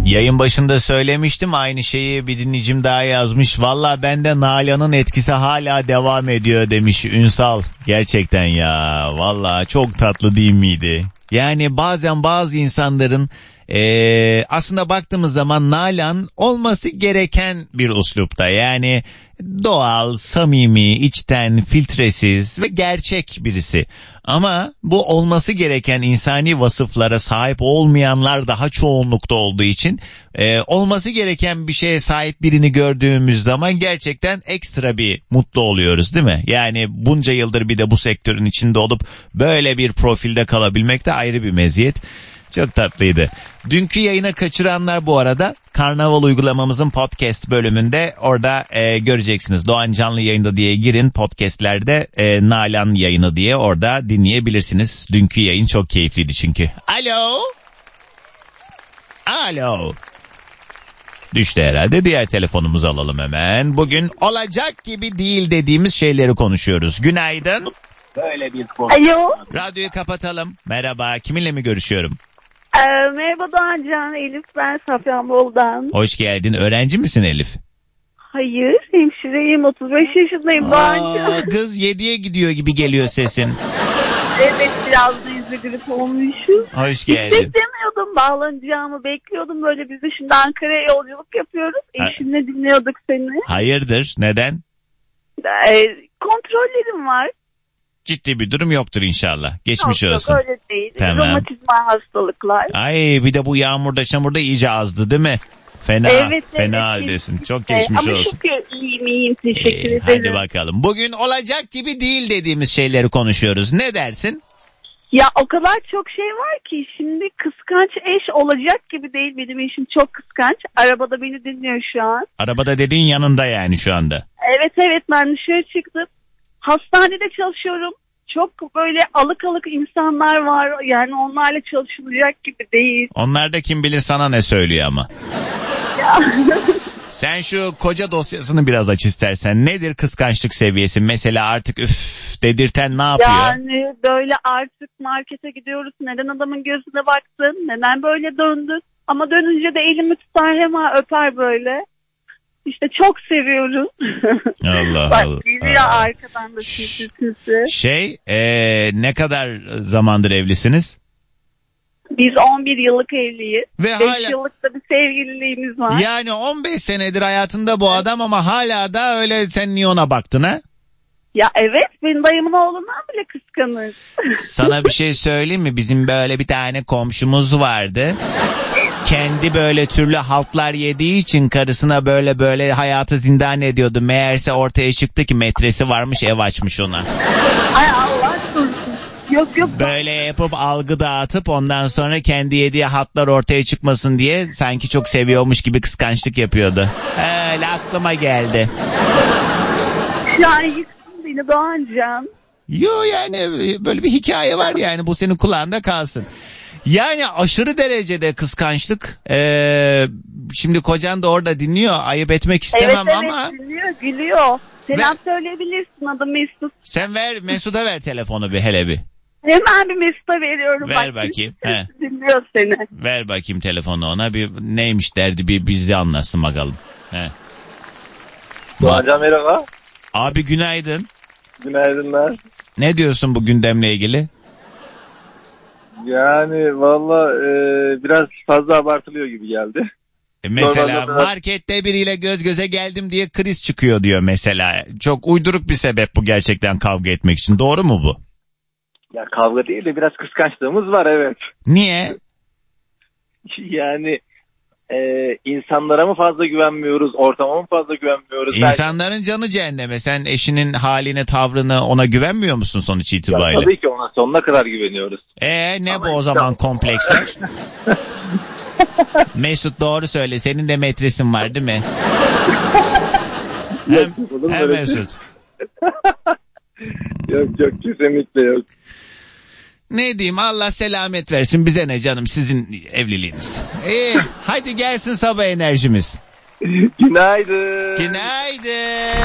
Yayın başında söylemiştim, aynı şeyi bir dinleyicim daha yazmış. Valla bende Nalan'ın etkisi hala devam ediyor demiş Ünsal. Gerçekten ya, valla çok tatlı değil miydi? Yani bazen bazı insanların aslında baktığımız zaman Nalan olması gereken bir üslupta. Yani doğal, samimi, içten, filtresiz ve gerçek birisi. Ama bu olması gereken insani vasıflara sahip olmayanlar daha çoğunlukta olduğu için olması gereken bir şeye sahip birini gördüğümüz zaman gerçekten ekstra bir mutlu oluyoruz, değil mi? Yani bunca yıldır bir de bu sektörün içinde olup böyle bir profilde kalabilmek de ayrı bir meziyet. Çok tatlıydı. Dünkü yayına kaçıranlar bu arada Karnaval uygulamamızın podcast bölümünde orada göreceksiniz. Doğan Canlı Yayında diye girin, podcastlerde Nalan yayını diye orada dinleyebilirsiniz. Dünkü yayın çok keyifliydi çünkü. Alo. Alo. Düştü herhalde, diğer telefonumuzu alalım hemen. Bugün olacak gibi değil dediğimiz şeyleri konuşuyoruz. Günaydın. Böyle bir Alo. Radyoyu kapatalım. Merhaba, kiminle mi görüşüyorum? Merhaba Doğancan, Elif, ben Safranbolu'dan. Hoş geldin. Öğrenci misin Elif? Hayır, hemşireyim, 35 yaşındayım Doğancan. Kız 7'ye gidiyor gibi geliyor sesin. Evet, biraz da yüzde grip olmuşum. Hoş geldin. Hiç beklemiyordum, bağlanacağımı bekliyordum. Böyle biz de şimdi Ankara'ya yolculuk yapıyoruz. Eşimle dinliyorduk seni. Hayırdır, neden? Kontrollerim var. Ciddi bir durum yoktur inşallah. Geçmiş olsun. Yok, öyle değil. Tamam. Romatizmal hastalıklar. Ay, bir de bu yağmurda çamurda iyice azdı değil mi? Fena, evet, fena haldesin. Çok geçmiş ama olsun. Ama iyiyim, teşekkür ederim. Hadi bakalım. Bugün olacak gibi değil dediğimiz şeyleri konuşuyoruz. Ne dersin? Ya o kadar çok şey var ki şimdi kıskanç eş olacak gibi değil, benim eşim çok kıskanç. Arabada beni dinliyor şu an. Arabada dediğin yanında yani şu anda. Evet, ben dışarı çıktım. Hastanede çalışıyorum. Çok böyle alık insanlar var. Yani onlarla çalışılacak gibi değil. Onlar da kim bilir sana ne söylüyor ama. Ya. Sen şu koca dosyasını biraz aç istersen. Nedir kıskançlık seviyesi? Mesela artık üf dedirten ne yapıyor? Yani böyle artık markete gidiyoruz. Neden adamın gözüne baktın? Neden böyle döndün? Ama dönünce de elimi tutar, hemen öper böyle. İşte çok seviyorum. Allah Bak, Allah. geliyor arkadan da sesi. Ne kadar zamandır evlisiniz? Biz 11 yıllık evliyiz. Ve 5 yıllık da bir sevgililiğimiz var. Yani 15 senedir hayatında bu adam ama hala da öyle, sen niye ona baktın ha? Ya evet, benim dayımın oğlundan bile kıskanır. Sana bir şey söyleyeyim mi? Bizim böyle bir tane komşumuz vardı. Kendi böyle türlü haltlar yediği için karısına böyle hayatı zindan ediyordu. Meğerse ortaya çıktı ki metresi varmış, ev açmış ona. Ay Allah korusun. Yok. Böyle yapıp algı dağıtıp ondan sonra kendi yediği hatlar ortaya çıkmasın diye sanki çok seviyormuş gibi kıskançlık yapıyordu. Öyle aklıma geldi. Yani yıksın beni Doğancan. Yo, yani böyle bir hikaye var yani, bu senin kulağında kalsın. Yani aşırı derecede kıskançlık. Şimdi kocan da orada dinliyor, ayıp etmek istemem ama. Evet, dinliyor, gülüyor. Selam söyleyebilirsin, adım Mesut. Sen ver Mesut'a, ver telefonu bir hele bir. Hemen bir Mesut'a veriyorum. Ver bakayım. Dinliyor seni. Ver bakayım telefonu ona, bir neymiş derdi, bir bize anlatsın bakalım. Doğancan merhaba. Abi günaydın. Günaydınlar. Ne diyorsun bu gündemle ilgili? Yani valla biraz fazla abartılıyor gibi geldi. Mesela markette biriyle göz göze geldim diye kriz çıkıyor diyor mesela. Çok uyduruk bir sebep bu gerçekten kavga etmek için. Doğru mu bu? Ya kavga değil de biraz kıskançlığımız var, evet. Niye? Yani insanlara mı fazla güvenmiyoruz, ortama mı fazla güvenmiyoruz? İnsanların canı cehenneme. Sen eşinin haline, tavrını, ona güvenmiyor musun sonuç itibariyle? Ya tabii ki ona sonuna kadar güveniyoruz. Ne ama bu o zaman kompleksler? Mesut doğru söyle, senin de metresin var değil mi? Hem Mesut. Yok kesinlikle yok. Ne diyeyim, Allah selamet versin, bize ne canım sizin evliliğiniz. Hadi gelsin sabah enerjimiz. Günaydın. Günaydın.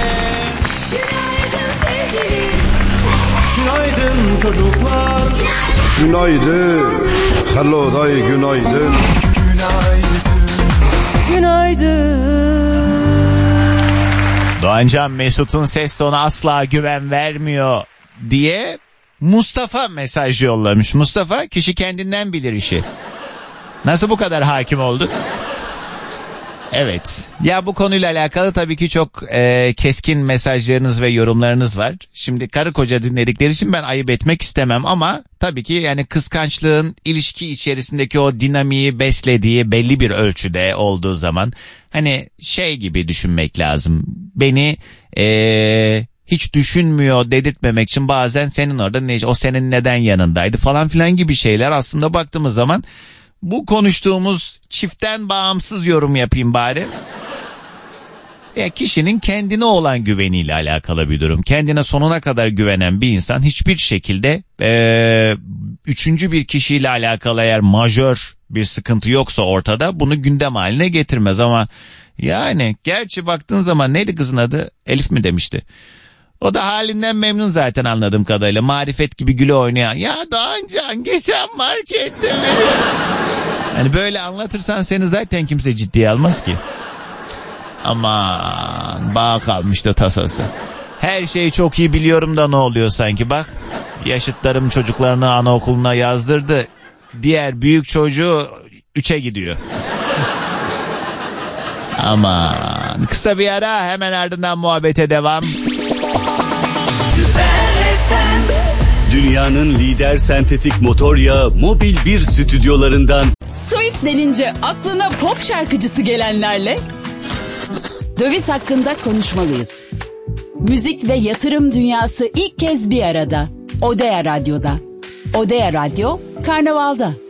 Günaydın çocuklar. Günaydın. Hello day, günaydın. Günaydın. günaydın. Doğancan Mesut'un ses tonu asla güven vermiyor diye Mustafa mesaj yollamış. Mustafa, kişi kendinden bilir işi. Nasıl bu kadar hakim oldu? Evet. Ya bu konuyla alakalı tabii ki çok keskin mesajlarınız ve yorumlarınız var. Şimdi karı koca dinledikleri için ben ayıp etmek istemem ama tabii ki yani kıskançlığın ilişki içerisindeki o dinamiği beslediği belli bir ölçüde olduğu zaman hani şey gibi düşünmek lazım. Beni hiç düşünmüyor dedirtmemek için bazen senin orada o senin neden yanındaydı falan filan gibi şeyler aslında baktığımız zaman bu konuştuğumuz çiftten bağımsız yorum yapayım bari. Ya kişinin kendine olan güveniyle alakalı bir durum. Kendine sonuna kadar güvenen bir insan hiçbir şekilde üçüncü bir kişiyle alakalı eğer majör bir sıkıntı yoksa ortada bunu gündem haline getirmez ama yani gerçi baktığın zaman neydi kızın adı? Elif mi demişti? O da halinden memnun zaten anladığım kadarıyla. Marifet gibi güle oynayan. Ya Doğancan geçen markette mi? Yani böyle anlatırsan seni zaten kimse ciddiye almaz ki. Aman bağ kalmış da tasası. Her şeyi çok iyi biliyorum da ne oluyor sanki bak. Yaşıtlarım çocuklarını anaokuluna yazdırdı. Diğer büyük çocuğu 3'e gidiyor. Aman kısa bir ara hemen ardından muhabbete devam. Dünyanın lider sentetik motor yağı Mobil 1 stüdyolarından Swift denince aklına pop şarkıcısı gelenlerle döviz hakkında konuşmalıyız. Müzik ve yatırım dünyası ilk kez bir arada. Odea Radyo'da. Odea Radyo, Karnaval'da.